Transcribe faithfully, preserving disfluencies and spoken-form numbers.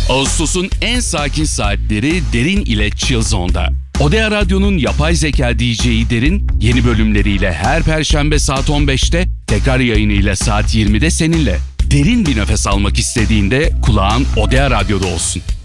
Ağustos'un en sakin saatleri Derin ile Chill Zone'da. Odea Radyo'nun yapay zeka D J'yi Derin, yeni bölümleriyle her perşembe saat on beşte, tekrar yayınıyla saat yirmide seninle. Derin bir nefes almak istediğinde kulağın Odea Radyo'da olsun.